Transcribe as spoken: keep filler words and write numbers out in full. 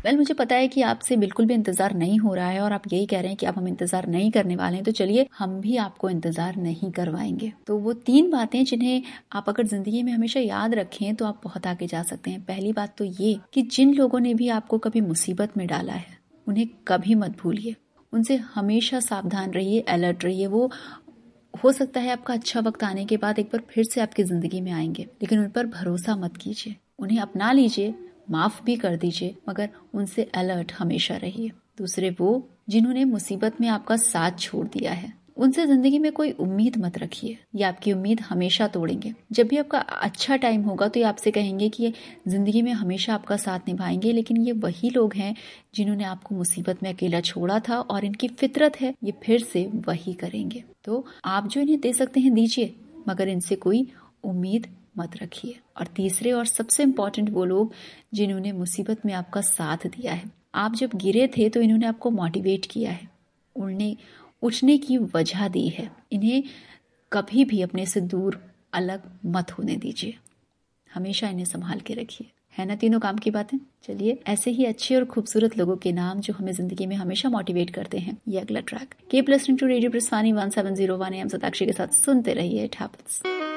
Well मुझे पता है कि आपसे बिल्कुल भी इंतजार नहीं हो रहा है और आप यही कह रहे हैं कि अब हम इंतजार नहीं करने वाले हैं, तो चलिए हम भी आपको इंतजार नहीं करवाएंगे। तो वो तीन बातें जिन्हें आप अगर जिंदगी में हमेशा याद रखें तो आप बहुत आगे जा सकते हैं। पहली बात तो ये कि जिन लोगों ने भी आपको कभी मुसीबत में डाला है उन्हें कभी मत भूलिए, उनसे हमेशा सावधान रहिए, अलर्ट रहिए। वो हो सकता है आपका अच्छा वक्त आने के बाद एक बार फिर से आपकी जिंदगी में आएंगे, लेकिन उन पर भरोसा मत कीजिए। उन्हें अपना लीजिए, माफ भी कर दीजिए, मगर उनसे अलर्ट हमेशा रहिए। दूसरे वो जिन्होंने मुसीबत में आपका साथ छोड़ दिया है, उनसे जिंदगी में कोई उम्मीद मत रखिए, ये आपकी उम्मीद हमेशा तोड़ेंगे। जब भी आपका अच्छा टाइम होगा तो ये आपसे कहेंगे कि ये जिंदगी में हमेशा आपका साथ निभाएंगे, लेकिन ये वही लोग हैं जिन्होंने आपको मुसीबत में अकेला छोड़ा था और इनकी फितरत है ये फिर से वही करेंगे। तो आप जो इन्हें दे सकते हैं दीजिए, मगर इनसे कोई उम्मीद मत रखिए। और तीसरे और सबसे इम्पोर्टेंट वो लोग जिन्होंने मुसीबत में आपका साथ दिया है। आप जब गिरे थे तो इन्होंने आपको मोटिवेट किया है, उन्हें उठने की वजह दी है। इन्हें कभी भी अपने से दूर अलग मत होने दीजिए, हमेशा इन्हें संभाल के रखिए। है ना तीनों काम की बातें। चलिए ऐसे ही अच्छे और खूबसूरत लोगों के नाम जो हमें जिंदगी में हमेशा मोटिवेट करते हैं, ये अगला track keep listening to radio प्रस्थानी one seven zero one M Satakshi के साथ सुनते रहिए। It happens.